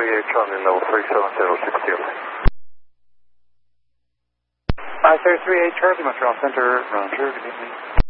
38 Charlie, level 37060. 538 Charlie, Montreal Center, Roger, good evening.